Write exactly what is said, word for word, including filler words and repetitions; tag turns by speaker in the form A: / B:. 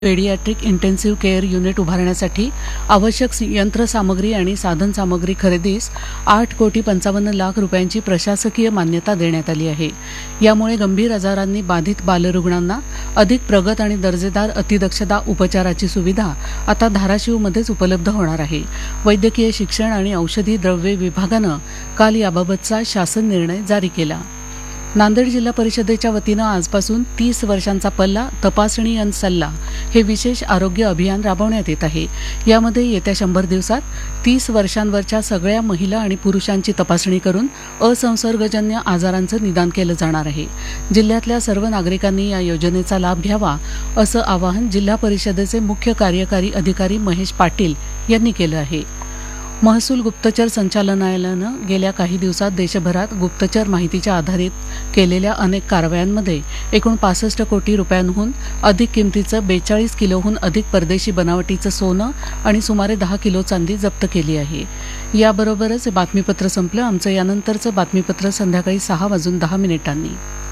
A: Paediatric intensive care unit उभारण्यासाठी आवश्यक यंत्रसामग्री आणि साधनसामग्री खरेदीस आठ कोटी पंचावन्न लाख रुपयांची प्रशासकीय मान्यता देण्यात आली आहे. यामुळे गंभीर आजारांनी बाधित बालरुग्णांना अधिक प्रगत आणि दर्जेदार अतिदक्षता उपचाराची सुविधा आता धाराशिवमध्येच उपलब्ध होणार आहे. वैद्यकीय शिक्षण आणि औषधी द्रव्ये विभागानं काल याबाबतचा शासन निर्णय जारी केला. नांदेड जिल्हा परिषदेच्या वतीनं आजपासून तीस वर्षांचा पल्ला तपासणी अन सल्ला हे विशेष आरोग्य अभियान राबवण्यात येत आहे. यामध्ये येत्या शंभर दिवसात तीस वर्षांवरच्या सगळ्या महिला आणि पुरुषांची तपासणी करून असंसर्गजन्य आजारांचं निदान केलं जाणार आहे. जिल्ह्यातल्या सर्व नागरिकांनी या योजनेचा लाभ घ्यावा असं आवाहन जिल्हा परिषदेचे मुख्य कार्यकारी अधिकारी महेश पाटील यांनी केलं आहे. महसूल गुप्तचर संचालनालयानं गेल्या काही दिवसात देशभरात गुप्तचर माहितीच्या आधारित केलेल्या अनेक कारवायांमध्ये एकूण पासष्ट कोटी रुपयांहून अधिक किमतीचं बेचाळीस किलोहून अधिक परदेशी बनावटीचं सोनं आणि सुमारे दहा किलो चांदी जप्त केली आहे. याबरोबरच बातमीपत्र संपलं. आमचं यानंतरचं बातमीपत्र संध्याकाळी सहा वाजून दहा मिनिटांनी.